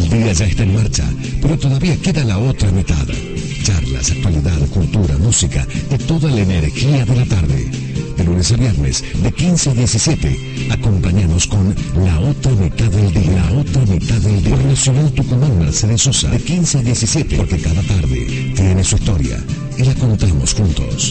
El día ya está en marcha, pero todavía queda la otra mitad. Charlas, actualidad, cultura, música y toda la energía de la tarde. De lunes a viernes, de 15 a 17. Acompáñanos con La Otra Mitad del Día. La Otra Mitad del Día. Por Nacional Tucumán Mercedes Sosa, de 15 a 17. Porque cada tarde tiene su historia y la contamos juntos.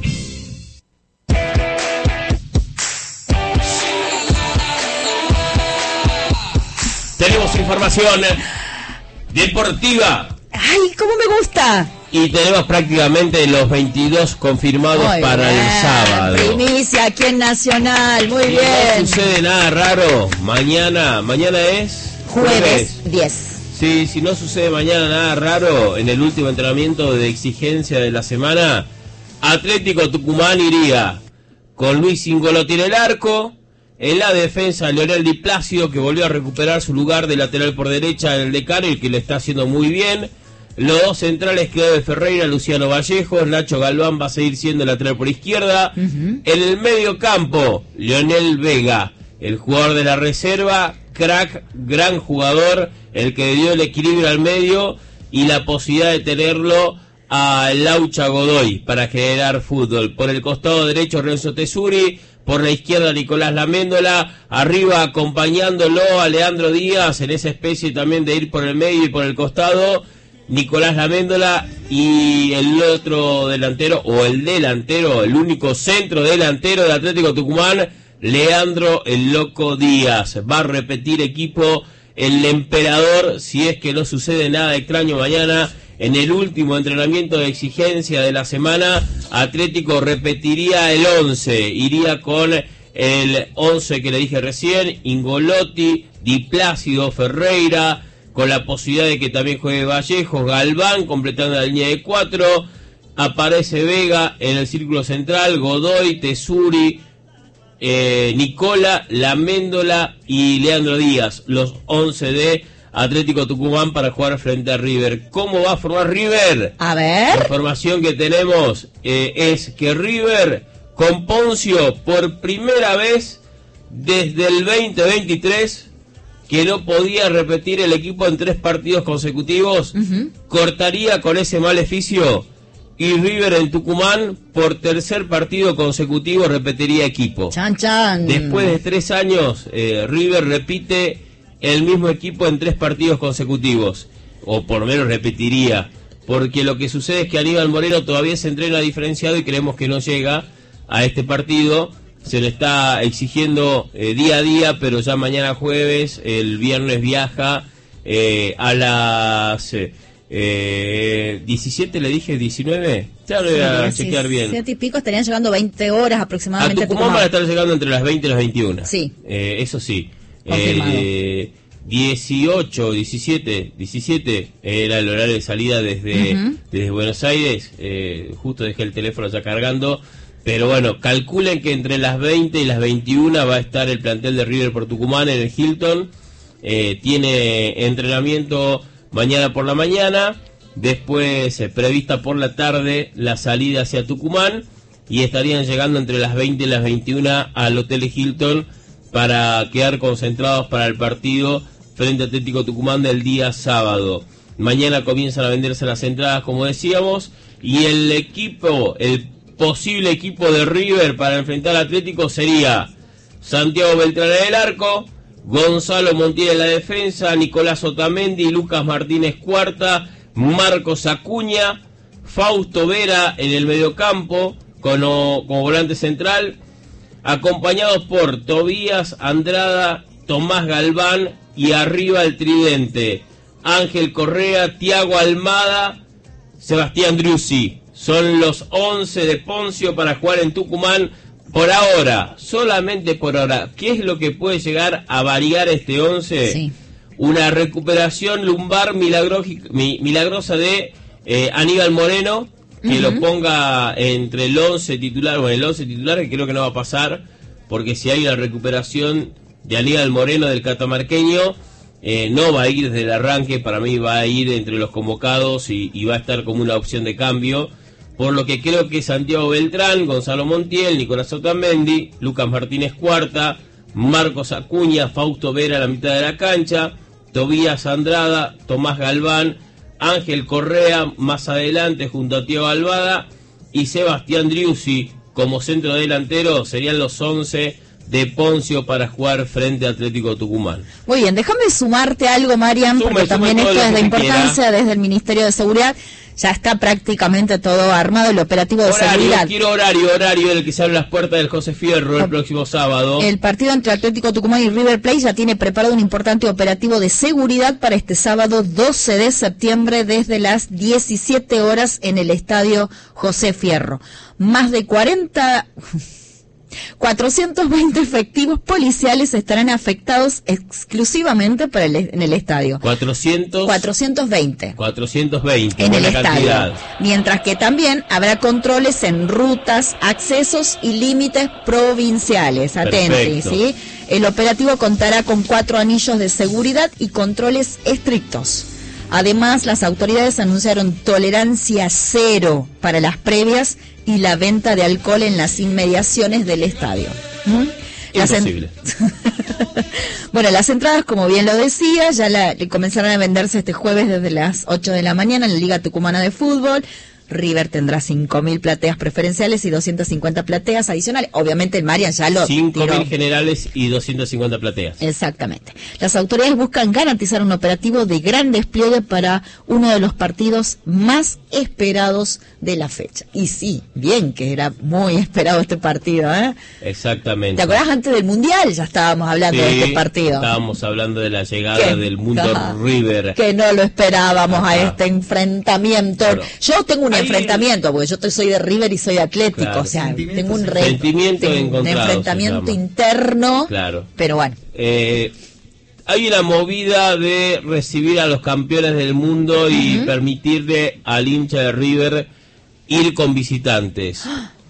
Tenemos información deportiva. ¡Ay, cómo me gusta! Y tenemos prácticamente los 22 confirmados para el sábado. Primicia aquí en Nacional, muy bien. No sucede nada raro. Mañana es jueves 10. Sí, si no sucede mañana nada raro, en el último entrenamiento de exigencia de la semana, Atlético Tucumán iría con Luis Ingolotti en el arco. En la defensa, Leonel Di Plácido, que volvió a recuperar su lugar de lateral por derecha en el Decano y que le está haciendo muy bien. Los dos centrales, Claudio Ferreira, Luciano Vallejos. Nacho Galván va a seguir siendo lateral por izquierda. En el medio campo, Leonel Vega, el jugador de la reserva, crack, gran jugador, el que dio el equilibrio al medio y la posibilidad de tenerlo a Laucha Godoy para generar fútbol. Por el costado derecho, Renzo Tesuri. Por la izquierda, Nicolás Laméndola. Arriba, acompañándolo a Leandro Díaz en esa especie también de ir por el medio y por el costado, Nicolás Laméndola. Y el otro delantero, o el delantero, el único centro delantero del Atlético Tucumán, Leandro el Loco Díaz. Va a repetir equipo el Emperador, si es que no sucede nada extraño mañana. En el último entrenamiento de exigencia de la semana, Atlético repetiría el 11. Iría con el 11 que le dije recién: Ingolotti, Di Plácido, Ferreira, con la posibilidad de que también juegue Vallejos, Galván, completando la línea de 4. Aparece Vega en el círculo central, Godoy, Tesuri, Nicola, Laméndola y Leandro Díaz. Los 11 de Atlético Tucumán para jugar frente a River. ¿Cómo va a formar River? A ver. La información que tenemos es que River con Poncio, por primera vez desde el 2023, que no podía repetir el equipo en 3 partidos consecutivos, cortaría con ese maleficio, y River en Tucumán por tercer partido consecutivo repetiría equipo. Chan, chan. Después de 3 años, River repite el mismo equipo en 3 partidos consecutivos, o por lo menos repetiría, porque lo que sucede es que Aníbal Moreno todavía se entrena diferenciado y creemos que no llega a este partido. Se le está exigiendo día a día, pero ya mañana jueves, el viernes viaja a las 17, le dije 19, ya lo voy a chequear bien. 7 y pico, estarían llegando 20 horas aproximadamente. A Tucumán van a estar llegando entre las 20 y las 21. Sí. Eso sí. 18, 17 era el horario de salida desde Buenos Aires. Justo dejé el teléfono ya cargando, pero bueno, calculen que entre las 20 y las 21 va a estar el plantel de River por Tucumán en el Hilton. Tiene entrenamiento mañana por la mañana, después prevista por la tarde la salida hacia Tucumán, y estarían llegando entre las 20 y las 21 al Hotel Hilton para quedar concentrados para el partido frente a Atlético Tucumán del día sábado. Mañana comienzan a venderse las entradas, como decíamos, y el posible equipo de River para enfrentar al Atlético sería Santiago Beltrán en el arco, Gonzalo Montiel en la defensa, Nicolás Otamendi, Lucas Martínez Cuarta, Marcos Acuña, Fausto Vera en el mediocampo como volante central, acompañados por Tobías Andrada, Tomás Galván, y arriba el tridente: Ángel Correa, Tiago Almada, Sebastián Driussi. Son los 11 de Poncio para jugar en Tucumán por ahora, solamente por ahora. ¿Qué es lo que puede llegar a variar este 11? Sí. Una recuperación lumbar milagrosa de Aníbal Moreno, que lo ponga entre el 11 titular, o en el 11 titular, que creo que no va a pasar, porque si hay una recuperación de Aníbal Moreno del catamarqueño, no va a ir desde el arranque. Para mí va a ir entre los convocados y va a estar como una opción de cambio, por lo que creo que Santiago Beltrán, Gonzalo Montiel, Nicolás Otamendi, Lucas Martínez Cuarta, Marcos Acuña, Fausto Vera a la mitad de la cancha, Tobías Andrada, Tomás Galván, Ángel Correa más adelante junto a Tío Alvada y Sebastián Driussi como centro delantero. Serían los 11 de Poncio para jugar frente a Atlético Tucumán. Muy bien, déjame sumarte algo, Marian, porque también esto es de importancia desde el Ministerio de Seguridad. Ya está prácticamente todo armado, el operativo de seguridad. Quiero horario del que se abren las puertas del José Fierro el próximo sábado. El partido entre Atlético Tucumán y River Plate ya tiene preparado un importante operativo de seguridad para este sábado 12 de septiembre desde las 17 horas en el estadio José Fierro. Más de 420 efectivos policiales estarán afectados exclusivamente en el estadio. 420 en el estadio. Cantidad. Mientras que también habrá controles en rutas, accesos y límites provinciales. Atentos, ¿sí? El operativo contará con 4 anillos de seguridad y controles estrictos. Además, las autoridades anunciaron tolerancia cero para las previas y la venta de alcohol en las inmediaciones del estadio. Imposible. Bueno, las entradas, como bien lo decía, ya comenzaron a venderse este jueves desde las 8 de la mañana en la Liga Tucumana de Fútbol. River tendrá 5.000 plateas preferenciales y 250 plateas adicionales. Obviamente el Marian ya lo 5.000 generales y 250 plateas. Exactamente. Las autoridades buscan garantizar un operativo de gran despliegue para uno de los partidos más esperados de la fecha. Y sí, bien que era muy esperado este partido, ¿eh? Exactamente. ¿Te acuerdas antes del Mundial? Ya estábamos hablando de este partido. Estábamos hablando de la llegada del mundo River. Que no lo esperábamos a este enfrentamiento. Bueno, yo tengo un enfrentamiento, porque yo soy de River y soy de Atlético, claro, o sea, tengo un enfrentamiento interno, claro. Pero bueno. Hay una movida de recibir a los campeones del mundo y permitirle al hincha de River ir con visitantes.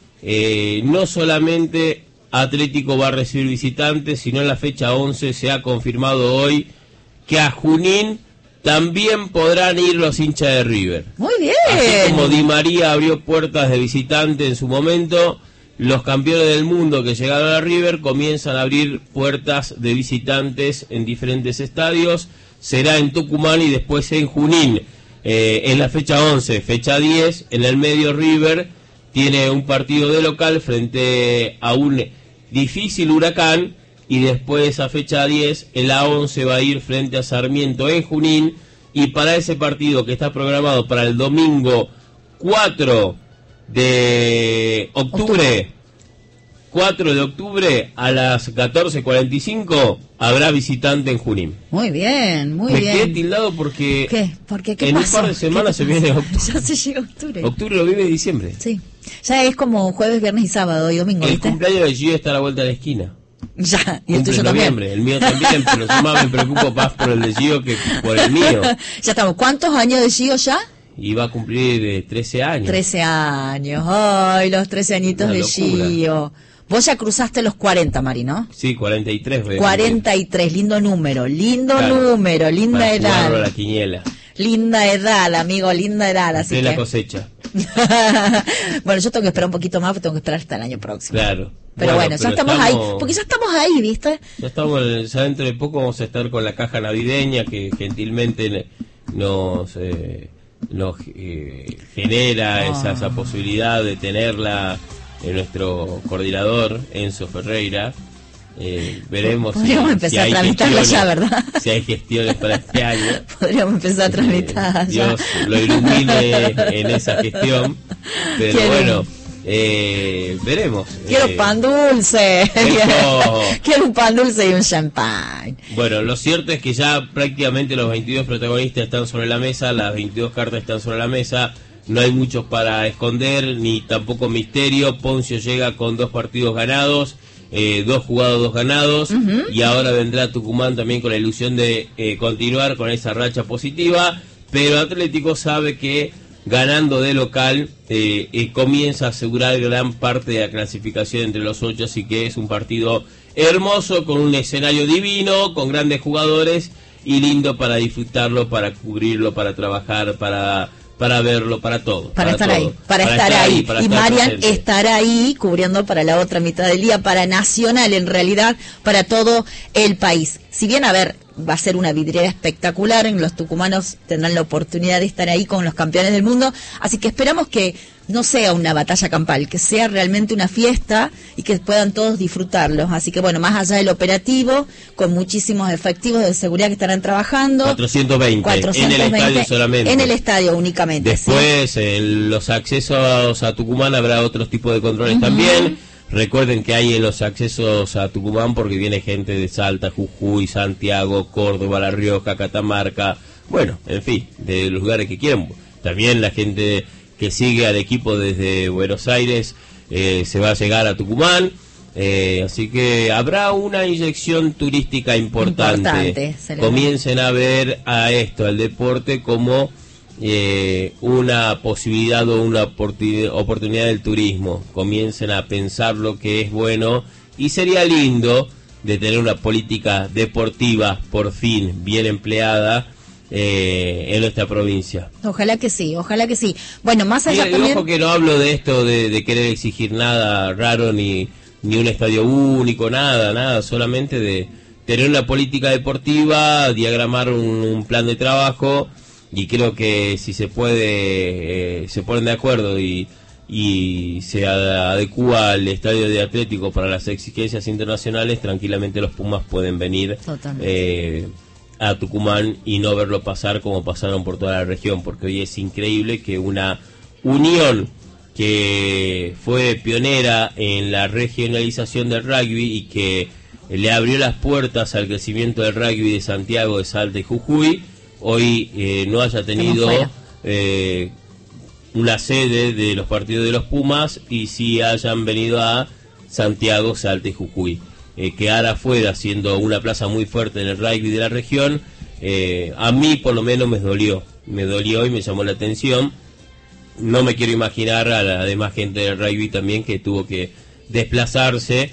No solamente Atlético va a recibir visitantes, sino en la fecha 11 se ha confirmado hoy que a Junín también podrán ir los hinchas de River. Muy bien. Así como Di María abrió puertas de visitante en su momento, los campeones del mundo que llegaron a River comienzan a abrir puertas de visitantes en diferentes estadios. Será en Tucumán y después en Junín. En la fecha 11, fecha 10, en el medio River tiene un partido de local frente a un difícil Huracán. Y después a fecha 10, en la 11 va a ir frente a Sarmiento en Junín. Y para ese partido que está programado para el domingo 4 de octubre, 4 de octubre a las 14:45, habrá visitante en Junín. Muy bien, muy bien. Me quedé tildado porque ¿Qué en pasó? Un par de semanas se viene octubre. Ya se llega octubre. Octubre lo vive diciembre. Sí, ya es como jueves, viernes y sábado y domingo. El ¿viste? cumpleaños de Gio está a la vuelta de la esquina. Ya, y el Cumple tuyo en noviembre, también. el mío también, pero yo más me preocupo más por el de Gio que por el mío. Ya estamos. ¿Cuántos años de Gio ya? Y va a cumplir 13 años. 13 años. Ay, los 13 añitos de Gio. Vos ya cruzaste los 40, Mari, ¿no? Sí, 43. 43, lindo número, linda para edad. A la quiniela. Linda edad, amigo, linda edad. Así de la que... cosecha. Bueno, yo tengo que esperar un poquito más, porque tengo que esperar hasta el año próximo. Claro. Pero bueno, ya estamos ahí, porque ya estamos ahí, ¿viste? Ya dentro de poco vamos a estar con la caja navideña que gentilmente nos genera esa posibilidad de tenerla en nuestro coordinador Enzo Ferreira. Veremos podríamos empezar a tramitarla ya, ¿verdad? Si hay gestiones para este año. Podríamos empezar a tramitar ya. Dios lo ilumine en esa gestión. Pero bueno, veremos. Quiero pan dulce. Quiero un pan dulce y un champán. Bueno, lo cierto es que ya prácticamente los 22 protagonistas están sobre la mesa, las 22 cartas están sobre la mesa. No hay muchos para esconder, ni tampoco misterio. Poncio llega con 2 partidos ganados, 2 jugados, 2 ganados, y ahora vendrá Tucumán también con la ilusión de continuar con esa racha positiva, pero Atlético sabe que ganando de local comienza a asegurar gran parte de la clasificación entre los 8, así que es un partido hermoso, con un escenario divino, con grandes jugadores y lindo para disfrutarlo, para cubrirlo, para trabajar, para verlo, para todo. Para estar todo. ahí, para estar ahí. Para y estar Marian presente. estará ahí cubriendo para la otra mitad del día, para Nacional en realidad, para todo el país. Si bien, a ver, va a ser una vidriera espectacular, en los tucumanos tendrán la oportunidad de estar ahí con los campeones del mundo, así que esperamos que no sea una batalla campal, que sea realmente una fiesta y que puedan todos disfrutarlo. Así que bueno, más allá del operativo, con muchísimos efectivos de seguridad que estarán trabajando. 420 en el estadio solamente. En el estadio únicamente. Después, en los accesos a Tucumán habrá otros tipos de controles también. Recuerden que hay en los accesos a Tucumán porque viene gente de Salta, Jujuy, Santiago, Córdoba, La Rioja, Catamarca, bueno, en fin, de los lugares que quieran. También la gente que sigue al equipo desde Buenos Aires se va a llegar a Tucumán, así que habrá una inyección turística importante. Comiencen a ver a esto, al deporte, como una posibilidad o una oportunidad del turismo. Comiencen a pensar lo que es bueno, y sería lindo de tener una política deportiva por fin bien empleada en nuestra provincia. Ojalá que sí, ojalá que sí. Bueno, más allá también... Ojo que no hablo de esto de querer exigir nada raro, ni un estadio único, nada, solamente de tener una política deportiva, diagramar un plan de trabajo, y creo que si se puede, se ponen de acuerdo y se adecúa al estadio de Atlético para las exigencias internacionales, tranquilamente los Pumas pueden venir a Tucumán y no verlo pasar como pasaron por toda la región, porque hoy es increíble que una unión que fue pionera en la regionalización del rugby y que le abrió las puertas al crecimiento del rugby de Santiago, de Salta y Jujuy, hoy no haya tenido una sede de los partidos de los Pumas, y sí hayan venido a Santiago, Salta y Jujuy. Quedar afuera siendo una plaza muy fuerte en el rugby de la región, a mí por lo menos me dolió y me llamó la atención. No me quiero imaginar a la demás gente del rugby también, que tuvo que desplazarse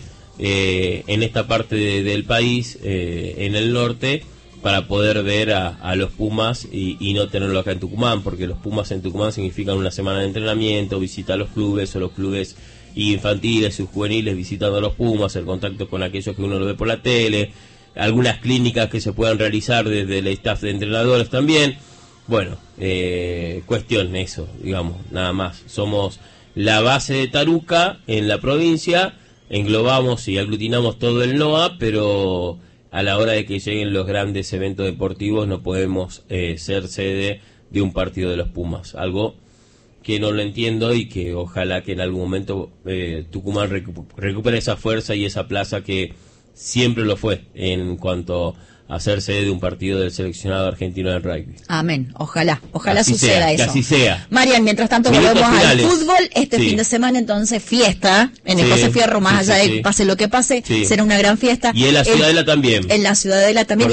en esta parte del país, en el norte, para poder ver a los Pumas y no tenerlo acá en Tucumán, porque los Pumas en Tucumán significan una semana de entrenamiento, visita a los clubes, o los clubes infantiles y juveniles visitando a los Pumas, el contacto con aquellos que uno lo ve por la tele, algunas clínicas que se puedan realizar desde el staff de entrenadores también. Bueno, cuestión eso, digamos, nada más. Somos la base de Taruca en la provincia, englobamos y aglutinamos todo el NOA, pero a la hora de que lleguen los grandes eventos deportivos no podemos ser sede de un partido de los Pumas, algo que no lo entiendo, y que ojalá que en algún momento Tucumán recupere esa fuerza y esa plaza que siempre lo fue en cuanto a ser sede de un partido del seleccionado argentino del rugby. Amén, ojalá suceda eso. Que así sea. Marian, mientras tanto volvemos al fútbol. Fin de semana entonces fiesta en el José Fierro, más allá de pase lo que pase, será una gran fiesta. Y en la Ciudadela también. En la Ciudadela también.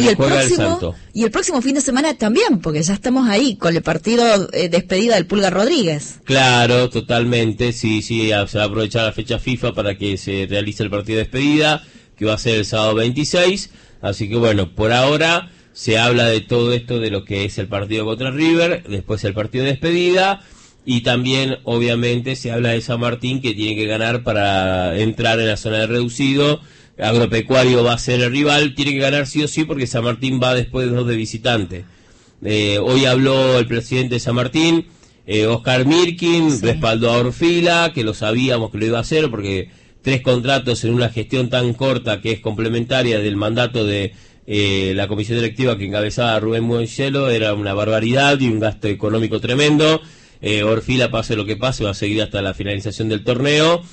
Y el próximo fin de semana también, porque ya estamos ahí con el partido despedida del Pulga Rodríguez. Claro, totalmente, sí, se va a aprovechar la fecha FIFA para que se realice el partido de despedida, que va a ser el sábado 26. Así que bueno, por ahora se habla de todo esto, de lo que es el partido contra River, después el partido de despedida, y también obviamente se habla de San Martín, que tiene que ganar para entrar en la zona de reducido. Agropecuario va a ser el rival, tiene que ganar sí o sí, porque San Martín va después de 2 de visitante. Hoy habló el presidente de San Martín, Oscar Mirkin, respaldó a Orfila, que lo sabíamos que lo iba a hacer, porque 3 contratos en una gestión tan corta, que es complementaria del mandato de la comisión directiva que encabezaba Rubén Monchelo, era una barbaridad y un gasto económico tremendo. Orfila, pase lo que pase, va a seguir hasta la finalización del torneo,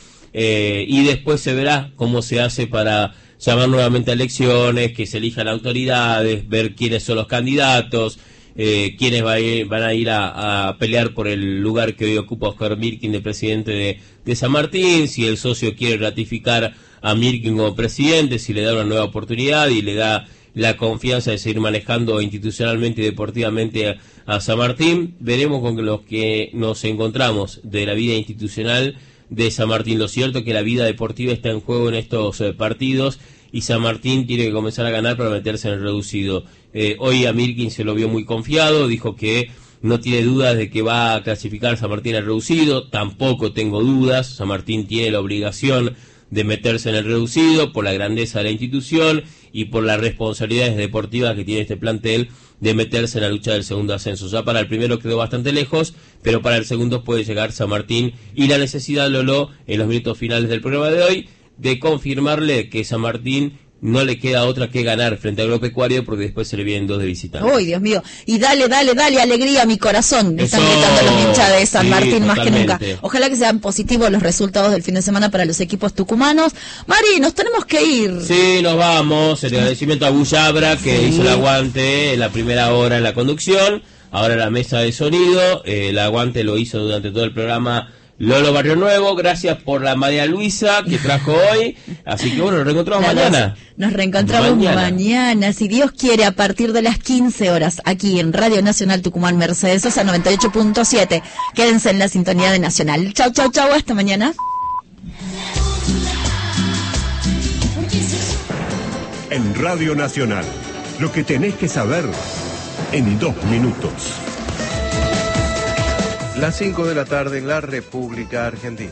y después se verá cómo se hace para llamar nuevamente a elecciones, que se elijan autoridades, ver quiénes son los candidatos, quiénes van a ir a pelear por el lugar que hoy ocupa Oscar Mirkin de presidente de San Martín, si el socio quiere ratificar a Mirkin como presidente, si le da una nueva oportunidad y le da la confianza de seguir manejando institucionalmente y deportivamente a San Martín. Veremos con los que nos encontramos de la vida institucional de San Martín. Lo cierto es que la vida deportiva está en juego en estos partidos, y San Martín tiene que comenzar a ganar para meterse en el reducido. Hoy a Mirkin se lo vio muy confiado, dijo que no tiene dudas de que va a clasificar San Martín al reducido. Tampoco tengo dudas, San Martín tiene la obligación de meterse en el reducido, por la grandeza de la institución y por las responsabilidades deportivas que tiene este plantel de meterse en la lucha del segundo ascenso. Ya para el primero quedó bastante lejos, pero para el segundo puede llegar San Martín, y la necesidad, Lolo, en los minutos finales del programa de hoy, de confirmarle que San Martín no le queda otra que ganar frente al Agropecuario, porque después se le vienen 2 de visitante. ¡Uy, Dios mío! Y dale, alegría a mi corazón. Están gritando los hinchas de San Martín más que nunca. Ojalá que sean positivos los resultados del fin de semana para los equipos tucumanos. Mari, nos tenemos que ir. Sí, nos vamos. El agradecimiento a Bullabra, que hizo el aguante en la primera hora en la conducción. Ahora la mesa de sonido. El aguante lo hizo durante todo el programa Lolo Barrio Nuevo. Gracias por la María Luisa que trajo hoy. Así que bueno, nos reencontramos mañana. Nos reencontramos mañana, si Dios quiere, a partir de las 15 horas, aquí en Radio Nacional Tucumán, Mercedes Sosa 98.7. Quédense en la sintonía de Nacional. Chau, hasta mañana. En Radio Nacional, lo que tenés que saber en 2 minutos. Las 5 de la tarde en la República Argentina.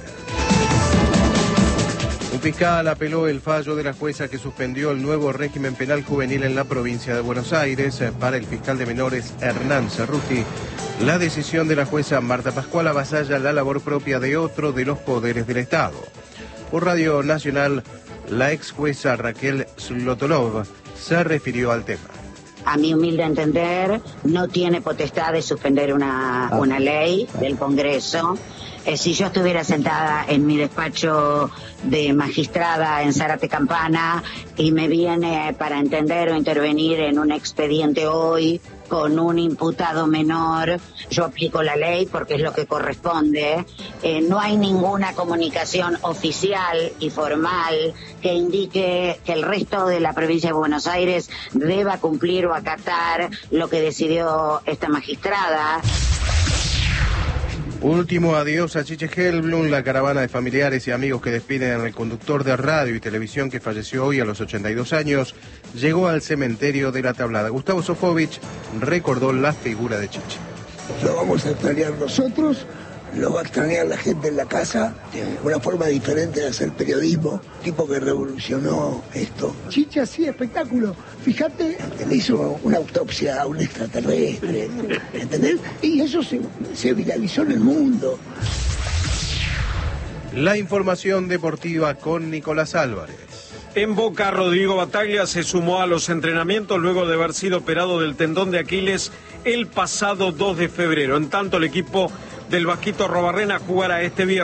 Un fiscal apeló el fallo de la jueza que suspendió el nuevo régimen penal juvenil en la provincia de Buenos Aires. Para el fiscal de menores Hernán Cerruti, la decisión de la jueza Marta Pascual avasalla la labor propia de otro de los poderes del Estado. Por Radio Nacional, la ex jueza Raquel Zlotolov se refirió al tema. A mi humilde entender, no tiene potestad de suspender una ley del Congreso. Si yo estuviera sentada en mi despacho de magistrada en Zárate Campana y me viene para entender o intervenir en un expediente hoy con un imputado menor, yo aplico la ley porque es lo que corresponde. No hay ninguna comunicación oficial y formal que indique que el resto de la provincia de Buenos Aires deba cumplir o acatar lo que decidió esta magistrada. Último adiós a Chiche Helblum, la caravana de familiares y amigos que despiden al conductor de radio y televisión que falleció hoy a los 82 años, llegó al cementerio de La Tablada. Gustavo Sofovich recordó la figura de Chiche. Lo vamos a extrañar nosotros, lo va a extrañar la gente en la casa, una forma diferente de hacer periodismo, tipo que revolucionó esto. Chiche hacía espectáculo, fíjate, le hizo una autopsia a un extraterrestre, ¿entendés? Y eso se viralizó en el mundo. La información deportiva con Nicolás Álvarez. En Boca, Rodrigo Bataglia se sumó a los entrenamientos luego de haber sido operado del tendón de Aquiles el pasado 2 de febrero. En tanto, el equipo del Vasquito Arrobarrena jugará este viernes.